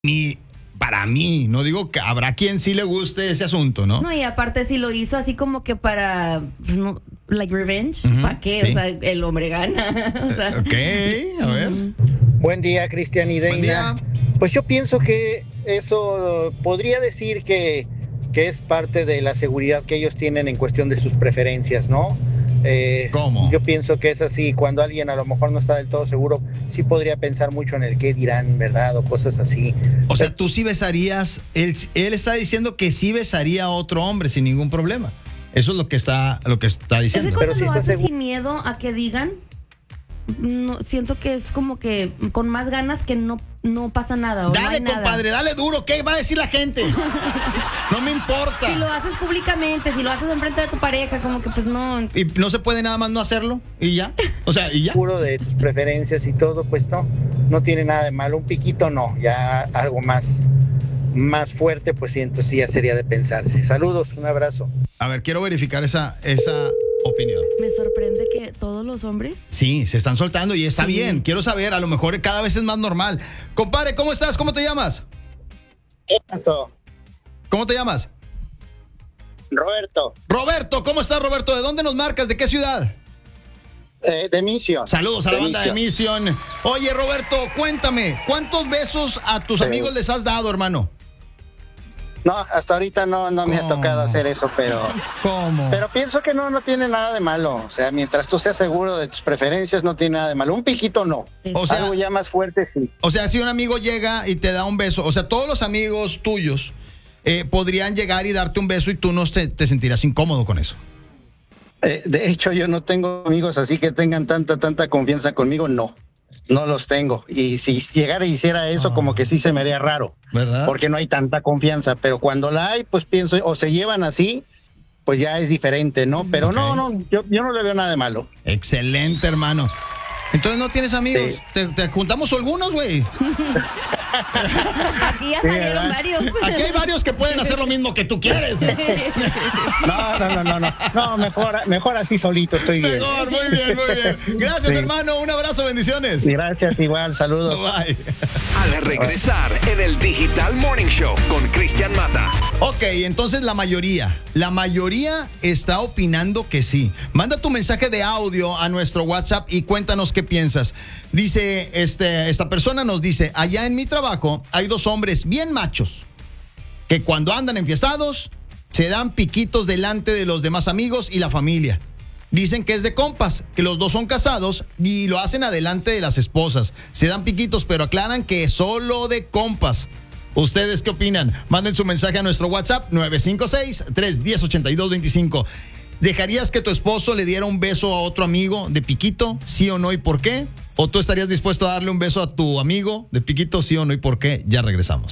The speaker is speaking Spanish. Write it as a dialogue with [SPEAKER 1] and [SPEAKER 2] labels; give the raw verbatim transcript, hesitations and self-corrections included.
[SPEAKER 1] ni para mí. No digo que habrá quien sí le guste ese asunto, ¿no?
[SPEAKER 2] No, y aparte si lo hizo así como que para, no, like revenge,
[SPEAKER 1] Ujú,
[SPEAKER 2] ¿para qué?
[SPEAKER 1] sí.
[SPEAKER 2] O sea, el hombre gana. O sea,
[SPEAKER 1] Ok, a ver.
[SPEAKER 3] Buen día, Cristian y
[SPEAKER 1] Buen
[SPEAKER 3] Deina.
[SPEAKER 1] día.
[SPEAKER 3] Pues yo pienso que eso podría decir que, que es parte de la seguridad que ellos tienen en cuestión de sus preferencias, ¿no? Eh,
[SPEAKER 1] ¿Cómo?
[SPEAKER 3] Yo pienso que es así. Cuando alguien a lo mejor no está del todo seguro, sí podría pensar mucho en el qué dirán, ¿verdad? O cosas así.
[SPEAKER 1] O sea, tú sí besarías, él, él está diciendo que sí besaría a otro hombre sin ningún problema. Eso es lo que está, lo que está
[SPEAKER 2] es
[SPEAKER 1] diciendo.
[SPEAKER 2] que cuando
[SPEAKER 3] Pero si
[SPEAKER 2] lo
[SPEAKER 3] está
[SPEAKER 2] hace
[SPEAKER 3] seguro-
[SPEAKER 2] sin miedo a que digan, no, siento que es como que con más ganas que no, no pasa nada. O no
[SPEAKER 1] Dale,
[SPEAKER 2] hay nada.
[SPEAKER 1] compadre, dale duro. ¿Qué va a decir la gente? No me importa.
[SPEAKER 2] Si lo haces públicamente, si lo haces enfrente de tu pareja, como que pues no.
[SPEAKER 1] ¿Y no se puede nada más no hacerlo? ¿Y ya? O sea, ¿y ya?
[SPEAKER 3] Seguro de tus preferencias y todo, pues no, no tiene nada de malo. Un piquito no, ya algo más, más fuerte, pues sí, entonces sí ya sería de pensarse. Saludos, un abrazo.
[SPEAKER 1] A ver, quiero verificar esa, esa opinión.
[SPEAKER 2] Me sorprende que todos los hombres.
[SPEAKER 1] Sí, se están soltando y está
[SPEAKER 2] Sí.
[SPEAKER 1] bien. Quiero saber, a lo mejor cada vez es más normal. Compadre, ¿cómo estás? ¿Cómo te llamas? ¿Cómo te llamas?
[SPEAKER 3] Roberto,
[SPEAKER 1] Roberto, ¿cómo estás, Roberto? ¿De dónde nos marcas? ¿De qué ciudad?
[SPEAKER 3] eh, de Mission.
[SPEAKER 1] Saludos a la
[SPEAKER 3] De
[SPEAKER 1] banda de
[SPEAKER 3] Mission.
[SPEAKER 1] Mission. Oye, Roberto, cuéntame, ¿cuántos besos a tus
[SPEAKER 3] Sí.
[SPEAKER 1] amigos les has dado, hermano?
[SPEAKER 3] No, hasta ahorita no, no me ha
[SPEAKER 1] ¿Cómo?
[SPEAKER 3] tocado hacer eso, pero,
[SPEAKER 1] ¿Cómo?
[SPEAKER 3] pero pienso que no, no tiene nada de malo. O sea, mientras tú seas seguro de tus preferencias, no tiene nada de malo. Un piquito no.
[SPEAKER 1] O sea-
[SPEAKER 3] Algo ya más fuerte, sí.
[SPEAKER 1] O sea, si un amigo llega y te da un beso, o sea, todos los amigos tuyos eh, podrían llegar y darte un beso y tú no te, te sentirás incómodo con eso.
[SPEAKER 3] Eh, de hecho, yo no tengo amigos así que tengan tanta, tanta confianza conmigo, no. No los tengo. Y si llegara y hiciera eso,
[SPEAKER 1] Oh.
[SPEAKER 3] como que sí se me haría raro.
[SPEAKER 1] ¿Verdad?
[SPEAKER 3] Porque no hay tanta confianza. Pero cuando la hay, pues pienso, o se llevan así, pues ya es diferente, ¿no? Pero
[SPEAKER 1] Ok.
[SPEAKER 3] no, no, yo, yo no le veo nada de malo.
[SPEAKER 1] Excelente, hermano. Entonces no tienes amigos.
[SPEAKER 3] Sí.
[SPEAKER 1] Te, te juntamos algunos, güey.
[SPEAKER 2] Aquí ya
[SPEAKER 3] Sí,
[SPEAKER 2] salieron
[SPEAKER 3] ¿verdad?
[SPEAKER 2] varios.
[SPEAKER 1] Aquí hay varios que pueden hacer lo mismo que tú quieres.
[SPEAKER 3] No, no, no, no, no. No, mejor, mejor así solito estoy bien.
[SPEAKER 1] Mejor, muy bien, muy bien. Gracias,
[SPEAKER 3] Sí.
[SPEAKER 1] hermano. Un abrazo, bendiciones.
[SPEAKER 3] Gracias, igual, saludos.
[SPEAKER 1] Bye.
[SPEAKER 4] Al regresar en el Digital Morning Show con Cristian Mata.
[SPEAKER 1] Ok, entonces la mayoría, la mayoría está opinando que sí. Manda tu mensaje de audio a nuestro WhatsApp y cuéntanos qué piensas. Dice, este, esta persona nos dice, allá en mi trabajo hay dos hombres bien machos que cuando andan enfiestados se dan piquitos delante de los demás amigos y la familia. Dicen que es de compas, que los dos son casados y lo hacen adelante de las esposas. Se dan piquitos, pero aclaran que es solo de compas. ¿Ustedes qué opinan? Manden su mensaje a nuestro WhatsApp nueve cinco seis, tres uno cero, ocho dos dos cinco. ¿Dejarías que tu esposo le diera un beso a otro amigo de piquito? ¿Sí o no y por qué? ¿O tú estarías dispuesto a darle un beso a tu amigo de piquito? ¿Sí o no y por qué? Ya regresamos.